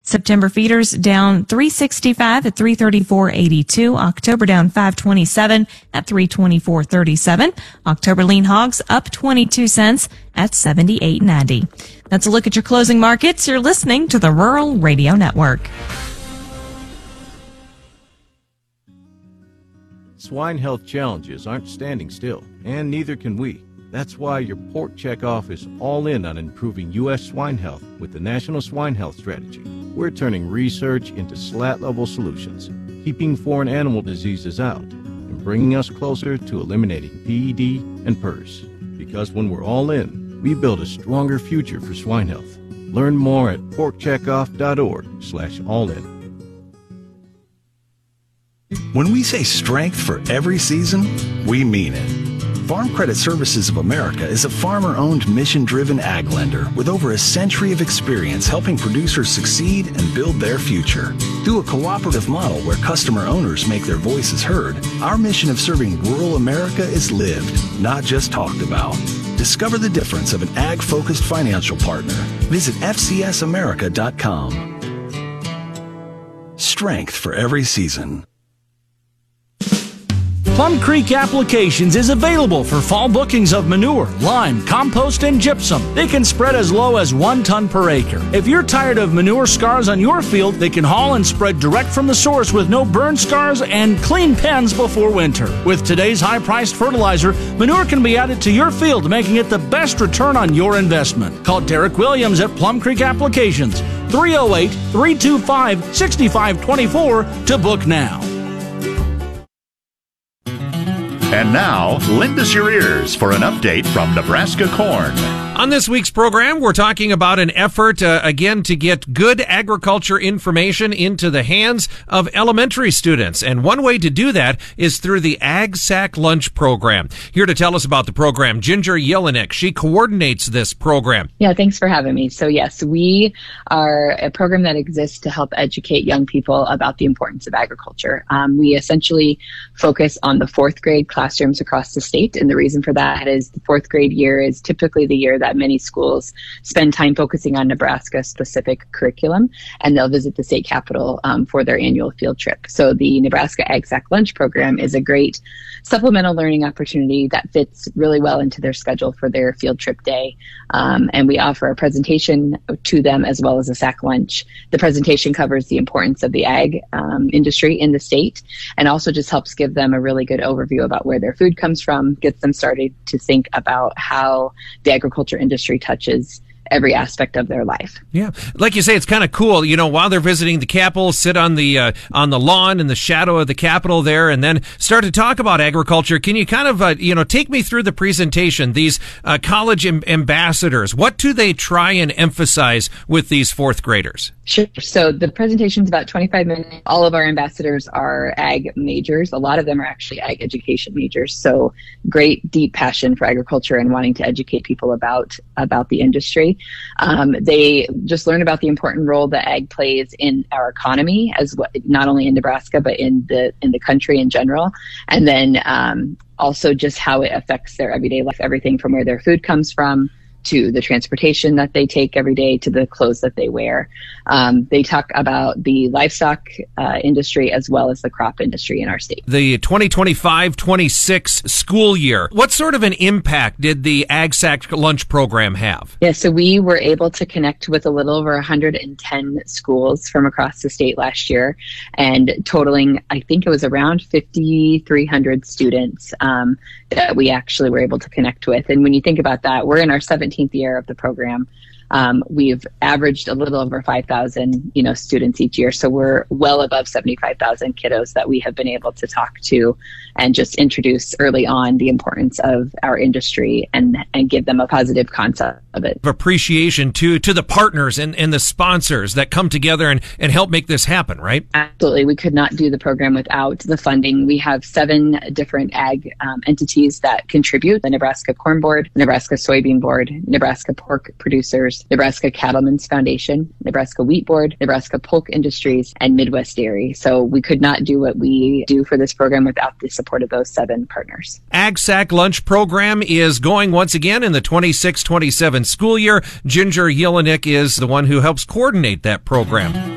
September feeders down $3.65 at $334.82. October down $5.27 at $324.37. October lean hogs up 22 cents at $78.90. That's a look at your closing markets. You're listening to the Rural Radio Network. Swine health challenges aren't standing still, and neither can we. That's why your Pork Checkoff is all in on improving U.S. swine health with the National Swine Health Strategy. We're turning research into SLAT-level solutions, keeping foreign animal diseases out, and bringing us closer to eliminating PED and PRRS. Because when we're all in, we build a stronger future for swine health. Learn more at porkcheckoff.org/all-in. When we say strength for every season, we mean it. Farm Credit Services of America is a farmer-owned, mission-driven ag lender with over a century of experience helping producers succeed and build their future. Through a cooperative model where customer owners make their voices heard, our mission of serving rural America is lived, not just talked about. Discover the difference of an ag-focused financial partner. Visit fcsamerica.com. Strength for every season. Plum Creek Applications is available for fall bookings of manure, lime, compost, and gypsum. They can spread as low as 1 ton per acre. If you're tired of manure scars on your field, they can haul and spread direct from the source with no burn scars and clean pens before winter. With today's high-priced fertilizer, manure can be added to your field, making it the best return on your investment. Call Derek Williams at Plum Creek Applications, 308-325-6524 to book now. And now, lend us your ears for an update from Nebraska Corn. On this week's program, we're talking about an effort, again, to get good agriculture information into the hands of elementary students. And one way to do that is through the Ag Sack Lunch Program. Here to tell us about the program, Ginger Jelinek. She coordinates this program. Yeah, thanks for having me. So yes, we are a program that exists to help educate young people about the importance of agriculture. We essentially focus on the fourth grade classrooms across the state. And the reason for that is the fourth grade year is typically the year that many schools spend time focusing on Nebraska-specific curriculum, and they'll visit the state capitol for their annual field trip. So the Nebraska Ag Sack Lunch Program is a great supplemental learning opportunity that fits really well into their schedule for their field trip day. And we offer a presentation to them as well as a sack lunch. The presentation covers the importance of the ag industry in the state, and also just helps give them a really good overview about where their food comes from, gets them started to think about how the agriculture industry touches every aspect of their life. Yeah. Like you say, it's kind of cool, you know, while they're visiting the Capitol, sit on the lawn in the shadow of the Capitol there, and then start to talk about agriculture. Can you kind of, take me through the presentation, these college ambassadors? What do they try and emphasize with these fourth graders? Sure. So the presentation's about 25 minutes. All of our ambassadors are ag majors. A lot of them are actually ag education majors. So great, deep passion for agriculture and wanting to educate people about the industry. They just learn about the important role that ag plays in our economy, not only in Nebraska, but in the country in general. And then also just how it affects their everyday life, everything from where their food comes from, to the transportation that they take every day, to the clothes that they wear. They talk about the livestock industry as well as the crop industry in our state. The 2025-26 school year, what sort of an impact did the Ag Sack Lunch Program have? Yeah, so we were able to connect with a little over 110 schools from across the state last year, and totaling, I think it was around 5,300 students that we actually were able to connect with. And when you think about that, we're in our 17th year of the program. We've averaged a little over 5,000, students each year. So we're well above 75,000 kiddos that we have been able to talk to and just introduce early on the importance of our industry and give them a positive concept of it. Appreciation to the partners and the sponsors that come together and help make this happen, right? Absolutely. We could not do the program without the funding. We have 7 different ag entities that contribute: the Nebraska Corn Board, Nebraska Soybean Board, Nebraska Pork Producers, Nebraska Cattlemen's Foundation, Nebraska Wheat Board, Nebraska Polk Industries, and Midwest Dairy. So we could not do what we do for this program without the support of those 7 partners. Ag Sack Lunch Program is going once again in the 26-27 school year. Ginger Jelinek is the one who helps coordinate that program.